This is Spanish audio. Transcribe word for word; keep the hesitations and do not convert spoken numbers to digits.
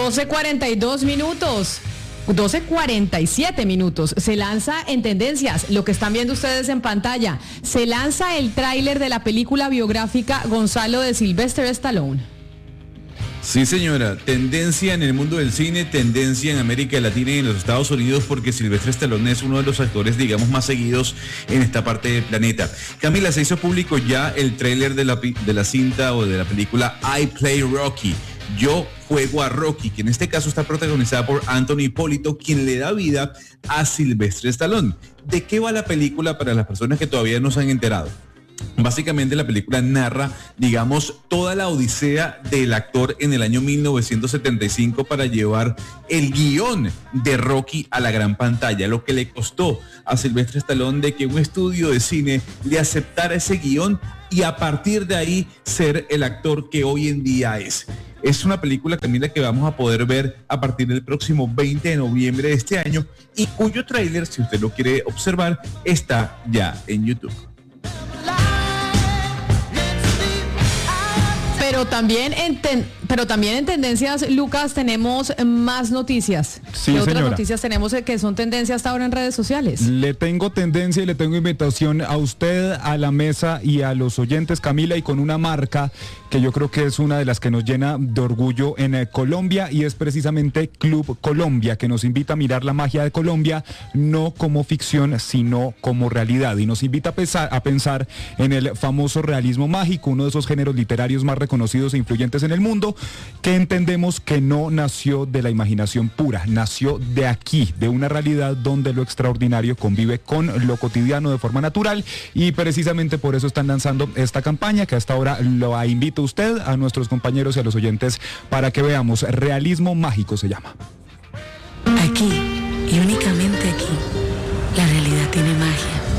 doce cuarenta y dos minutos. doce cuarenta y siete minutos. Se lanza en Tendencias, lo que están viendo ustedes en pantalla. Se lanza el tráiler de la película biográfica Gonzalo de Sylvester Stallone. Sí, señora, tendencia en el mundo del cine, tendencia en América Latina y en los Estados Unidos, porque Sylvester Stallone es uno de los actores, digamos, más seguidos en esta parte del planeta. Camila, se hizo público ya el tráiler de la, de la cinta o de la película I Play Rocky. Yo juego a Rocky, que en este caso está protagonizada por Anthony Hipólito, quien le da vida a Sylvester Stallone. ¿De qué va la película para las personas que todavía no se han enterado? Básicamente la película narra, digamos, toda la odisea del actor en el año mil novecientos setenta y cinco para llevar el guión de Rocky a la gran pantalla, lo que le costó a Sylvester Stallone de que un estudio de cine le aceptara ese guión y a partir de ahí ser el actor que hoy en día es. Es una película, Camila, que vamos a poder ver a partir del próximo veinte de noviembre de este año y cuyo tráiler, si usted lo quiere observar, está ya en YouTube. Pero también en ten, pero también en Tendencias, Lucas, tenemos más noticias. Sí, ¿Qué otras señora. noticias tenemos que son tendencia hasta ahora en redes sociales? Le tengo tendencia y le tengo invitación a usted, a la mesa y a los oyentes, Camila, y con una marca que yo creo que es una de las que nos llena de orgullo en eh, Colombia, y es precisamente Club Colombia, que nos invita a mirar la magia de Colombia, no como ficción, sino como realidad, y nos invita a pensar, a pensar en el famoso realismo mágico, uno de esos géneros literarios más reconocidos e influyentes en el mundo, que entendemos que no nació de la imaginación pura, nació de aquí, de una realidad donde lo extraordinario convive con lo cotidiano de forma natural, y precisamente por eso están lanzando esta campaña, que hasta ahora lo invito a usted, a nuestros compañeros y a los oyentes para que veamos. Realismo mágico se llama. Aquí, y únicamente aquí, la realidad tiene magia.